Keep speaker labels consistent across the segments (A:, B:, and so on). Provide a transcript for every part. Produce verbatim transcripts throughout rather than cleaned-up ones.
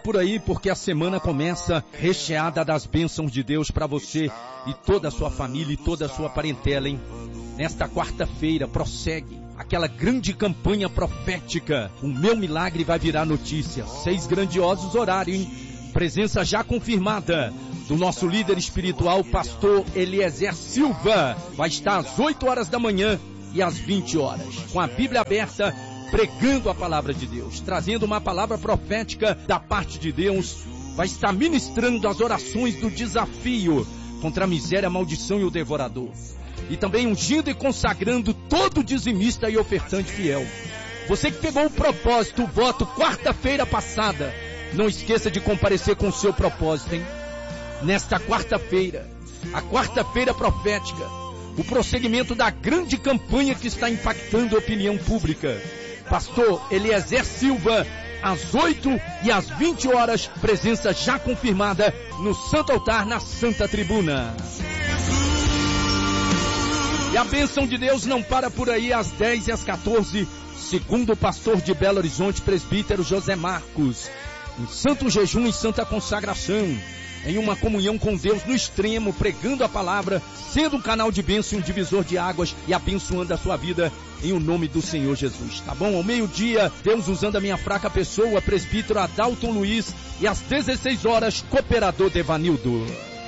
A: por aí, porque a semana começa recheada das bênçãos de Deus para você e toda a sua família e toda a sua parentela, hein? Nesta quarta-feira prossegue aquela grande campanha profética. O meu milagre vai virar notícia. Seis grandiosos horários, hein? Presença já confirmada do nosso líder espiritual, pastor Eliezer Silva. Vai estar às oito horas da manhã e às vinte horas, com a Bíblia aberta, pregando a palavra de Deus, trazendo uma palavra profética da parte de Deus. Vai estar ministrando as orações do desafio contra a miséria, a maldição e o devorador. E também ungindo e consagrando todo dizimista e ofertante fiel. Você que pegou o propósito, o voto, quarta-feira passada, não esqueça de comparecer com o seu propósito, hein? Nesta quarta-feira, a quarta-feira profética, o prosseguimento da grande campanha que está impactando a opinião pública. Pastor Eliezer Silva, às oito e às vinte horas, presença já confirmada no Santo Altar, na Santa Tribuna. E a bênção de Deus não para por aí. Às dez e às quatorze, segundo o pastor de Belo Horizonte, presbítero José Marcos, em santo jejum e santa consagração, em uma comunhão com Deus no extremo, pregando a palavra, sendo um canal de bênção e um divisor de águas e abençoando a sua vida em o nome do Senhor Jesus, tá bom? Ao meio-dia, Deus usando a minha fraca pessoa, presbítero Adalton Luiz, e às dezesseis horas, cooperador Devanildo.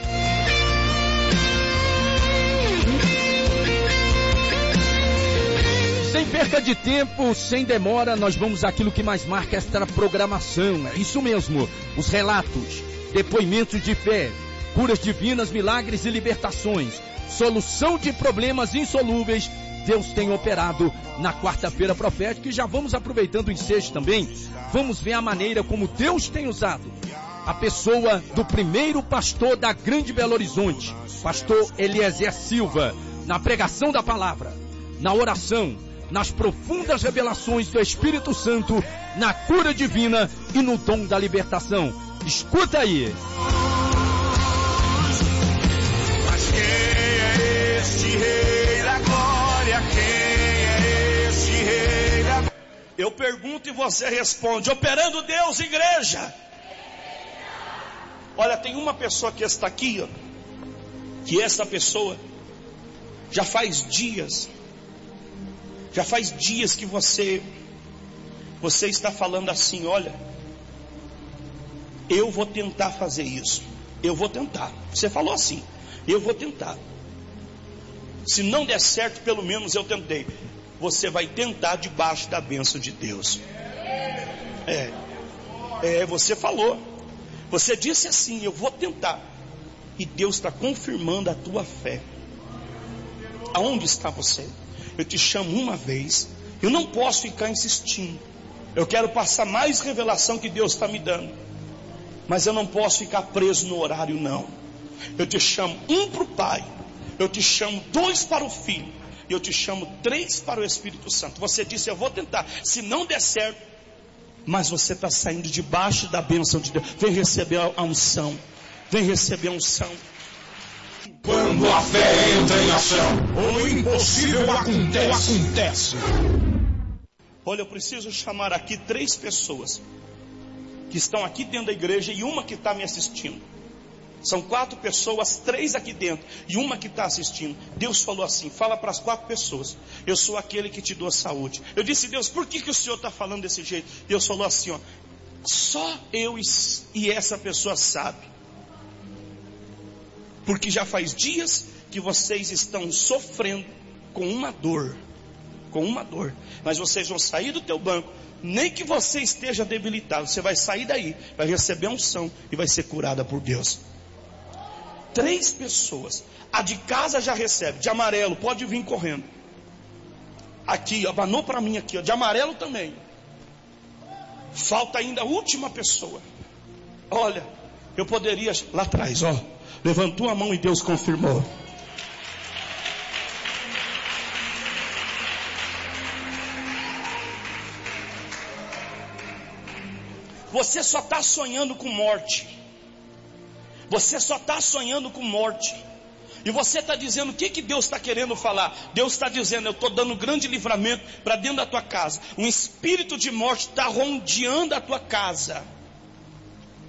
A: Sem perca de tempo, sem demora, nós vamos àquilo que mais marca esta programação. É isso mesmo, os relatos, depoimentos de fé, curas divinas, milagres e libertações, solução de problemas insolúveis. Deus tem operado na quarta-feira profética, e já vamos aproveitando o ensejo também, vamos ver a maneira como Deus tem usado a pessoa do primeiro pastor da Grande Belo Horizonte, pastor Eliezer Silva, na pregação da palavra, na oração, nas profundas revelações do Espírito Santo, na cura divina e no dom da libertação. Escuta aí.
B: Mas quem é este rei da glória? Quem é este rei da glória? Eu pergunto e você responde. Operando Deus, igreja. Olha, tem uma pessoa que está aqui, ó, que essa pessoa já faz dias, já faz dias que você, você está falando assim, olha, eu vou tentar fazer isso, eu vou tentar. Você falou assim, eu vou tentar. Se não der certo, pelo menos eu tentei. Você vai tentar debaixo da bênção de Deus. É, é, você falou. Você disse assim, eu vou tentar. E Deus está confirmando a tua fé. Aonde está você? Eu te chamo uma vez. Eu não posso ficar insistindo. Eu quero passar mais revelação que Deus está me dando. Mas eu não posso ficar preso no horário, não. Eu te chamo um para o Pai. Eu te chamo dois para o Filho. E eu te chamo três para o Espírito Santo. Você disse, eu vou tentar. Se não der certo, mas você está saindo debaixo da bênção de Deus. Vem receber a unção. Vem receber a unção.
C: Quando a fé entra em ação, o impossível acontece. acontece.
B: Olha, eu preciso chamar aqui três pessoas que estão aqui dentro da igreja e uma que está me assistindo. São quatro pessoas, três aqui dentro e uma que está assistindo. Deus falou assim, fala para as quatro pessoas, eu sou aquele que te dou saúde. Eu disse, Deus, por que, que o Senhor está falando desse jeito? Deus falou assim, ó, só eu e essa pessoa sabe. Porque já faz dias que vocês estão sofrendo com uma dor. Com uma dor. Mas vocês vão sair do teu banco. Nem que você esteja debilitado. Você vai sair daí. Vai receber a unção. E vai ser curada por Deus. Três pessoas. A de casa já recebe. De amarelo. Pode vir correndo. Aqui. Abanou para mim aqui. Ó, de amarelo também. Falta ainda a última pessoa. Olha. Eu poderia... Lá atrás, ó. Levantou a mão e Deus confirmou. Você só está sonhando com morte. Você só está sonhando com morte. E você está dizendo, o que, que Deus está querendo falar? Deus está dizendo, eu estou dando um grande livramento para dentro da tua casa. Um espírito de morte está rondeando a tua casa.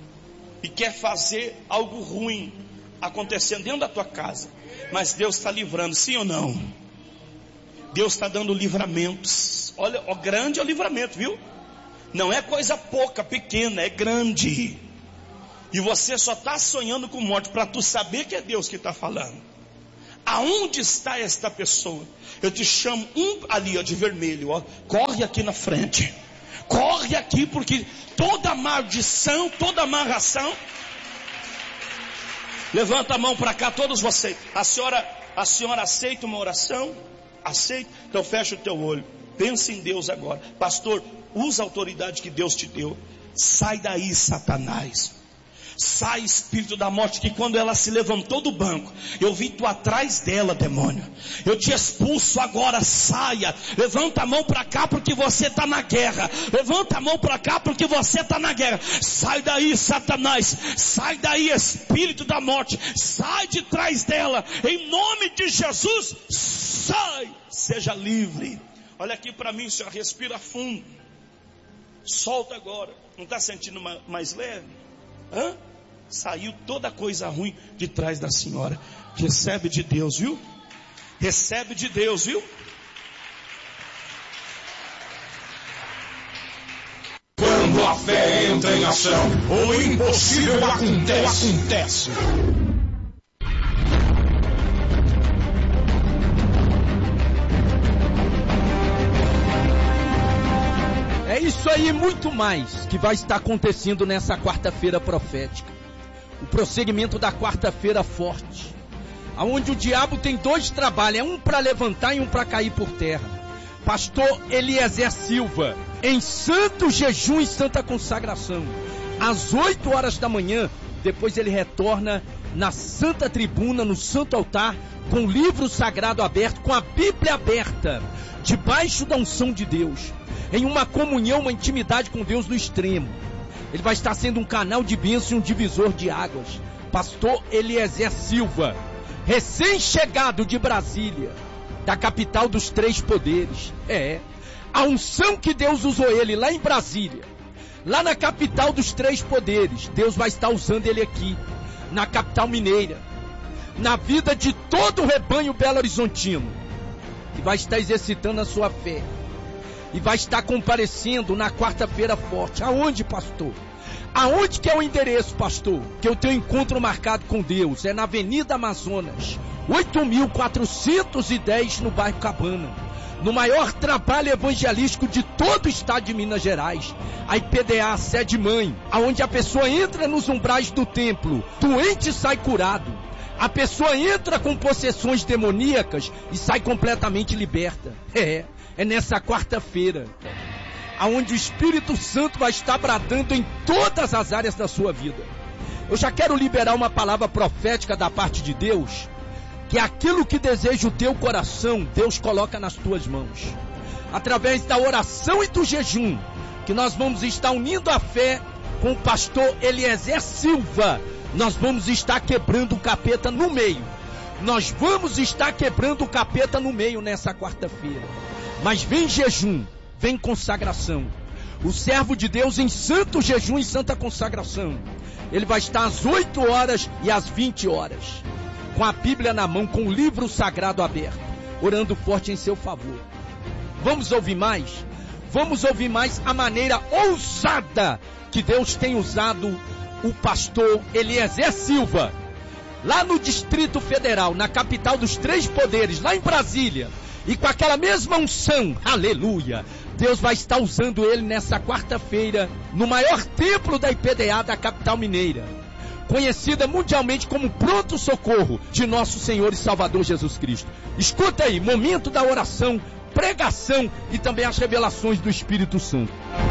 B: e quer fazer algo ruim acontecendo dentro da tua casa, mas Deus está livrando, sim ou não? Deus está dando livramentos. Olha, ó, grande é o livramento, viu? Não é coisa pouca, pequena, é grande. E você só está sonhando com morte para tu saber que é Deus que está falando. Aonde está esta pessoa? Eu te chamo um ali, ó, de vermelho, ó. Corre aqui na frente. Corre aqui, porque toda maldição, toda amarração. Levanta a mão para cá, todos vocês. A senhora, a senhora aceita uma oração? Aceita? Então fecha o teu olho. Pensa em Deus agora. Pastor, usa a autoridade que Deus te deu. Sai daí, Satanás. Sai, espírito da morte, que quando ela se levantou do banco, eu vi tu atrás dela, demônio. Eu te expulso agora, saia. Levanta a mão para cá porque você está na guerra. Levanta a mão para cá porque você está na guerra. Sai daí, Satanás. Sai daí, espírito da morte. Sai de trás dela. Em nome de Jesus, sai. Seja livre. Olha aqui para mim, senhor. Respira fundo. Solta agora. Não está sentindo mais leve? Hã? Saiu toda coisa ruim de trás da senhora. Recebe de Deus, viu? Recebe de Deus, viu?
C: Quando a fé entra em ação, o impossível acontece. acontece.
A: É isso aí e muito mais que vai estar acontecendo nessa quarta-feira profética. O prosseguimento da quarta-feira forte, aonde o diabo tem dois trabalhos, é um para levantar e um para cair por terra. Pastor Eliezer Silva, em santo jejum e santa consagração, às oito horas da manhã. Depois ele retorna na santa tribuna, no santo altar, com o livro sagrado aberto, com a Bíblia aberta, debaixo da unção de Deus, em uma comunhão, uma intimidade com Deus no extremo. Ele vai estar sendo um canal de bênção e um divisor de águas. Pastor Eliezer Silva, recém-chegado de Brasília, da capital dos três poderes. É, a unção que Deus usou ele lá em Brasília, lá na capital dos três poderes, Deus vai estar usando ele aqui, na capital mineira, na vida de todo o rebanho Belo Horizontino, que vai estar exercitando a sua fé. E vai estar comparecendo na quarta-feira forte. Aonde, pastor? Aonde que é o endereço, pastor? Que eu tenho encontro marcado com Deus. É na Avenida Amazonas, oito mil quatrocentos e dez, no bairro Cabana. No maior trabalho evangelístico de todo o estado de Minas Gerais. A I P D A, sede mãe. Aonde a pessoa entra nos umbrais do templo, doente sai curado. A pessoa entra com possessões demoníacas e sai completamente liberta. É. É nessa quarta-feira, aonde o Espírito Santo vai estar bradando em todas as áreas da sua vida. Eu já quero liberar uma palavra profética da parte de Deus, que aquilo que deseja o teu coração, Deus coloca nas tuas mãos. Através da oração e do jejum, que nós vamos estar unindo a fé com o pastor Eliezer Silva. Nós vamos estar quebrando o capeta no meio. Nós vamos estar quebrando o capeta no meio nessa quarta-feira. Mas vem jejum, vem consagração. O servo de Deus em santo jejum e santa consagração. Ele vai estar às oito horas e às vinte horas. Com a Bíblia na mão, com o livro sagrado aberto. Orando forte em seu favor. Vamos ouvir mais? Vamos ouvir mais a maneira ousada que Deus tem usado o pastor Eliezer Silva. Lá no Distrito Federal, na capital dos três poderes, lá em Brasília. E com aquela mesma unção, aleluia, Deus vai estar usando ele nessa quarta-feira, no maior templo da I P D A da capital mineira, conhecida mundialmente como Pronto Socorro de nosso Senhor e Salvador Jesus Cristo. Escuta aí, momento da oração, pregação e também as revelações do Espírito Santo.